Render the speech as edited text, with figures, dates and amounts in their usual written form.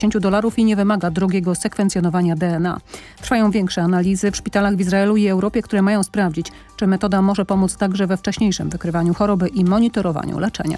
$10 i nie wymaga drogiego sekwencjonowania DNA. Trwają większe analizy w szpitalach w Izraelu i Europie, które mają sprawdzić, czy metoda może pomóc także we wcześniejszym wykrywaniu choroby i monitorowaniu leczenia.